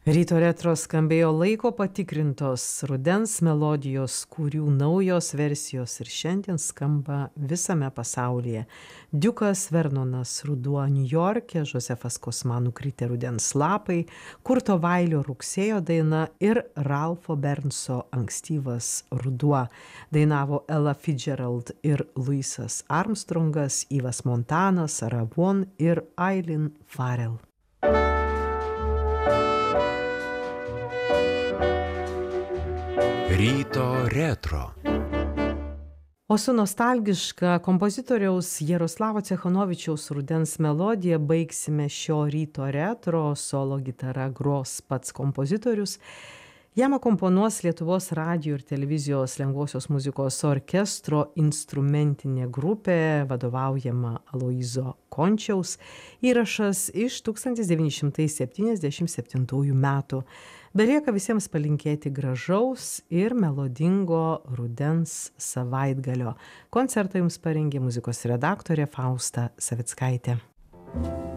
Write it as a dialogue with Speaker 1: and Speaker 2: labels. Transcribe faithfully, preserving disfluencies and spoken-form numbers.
Speaker 1: Ryto retro skambėjo laiko patikrintos rudens melodijos, kurių naujos versijos ir šiandien skamba visame pasaulyje. Diukas Vernonas Ruduo Niujorke, Josefas Kosma Nukritę rudens lapai, Kurto Vailio Rugsėjo daina ir Ralfo Bernso Ankstyvas ruduo. Dainavo Ella Fitzgerald ir Louisas Armstrongas, Yvas Montana, Sarah Vaughan ir Eileen Farrell.
Speaker 2: Ryto retro.
Speaker 1: O su nostalgiška kompozitoriaus Jaroslavo Cechanovičiaus rudens melodija baigsime šio ryto retro. Solo gitara gros pats kompozitorius. Jam akomponuos Lietuvos radijo ir televizijos lengvosios muzikos orkestro instrumentinė grupė, vadovaujama Aloyzo Končiaus. Įrašas iš tūkstantis devyni šimtai septyniasdešimt septintųjų metų. Belieka visiems palinkėti gražaus ir melodingo rudens savaitgalio. Koncertą jums parengė muzikos redaktorė Fausta Savickaitė.